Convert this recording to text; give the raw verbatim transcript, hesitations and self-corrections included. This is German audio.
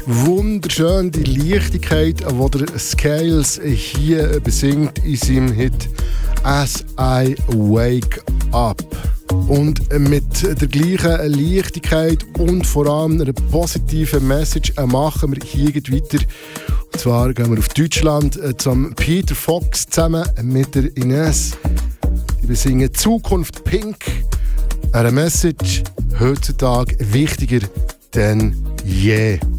wunderschön die Leichtigkeit, die der Scales hier besingt in seinem Hit «As I Wake Up». Und mit der gleichen Leichtigkeit und vor allem einer positiven Message machen wir hier weiter. Und zwar gehen wir auf Deutschland zum Peter Fox zusammen mit der Ines. Die besingen «Zukunft Pink». Eine Message heutzutage wichtiger denn je.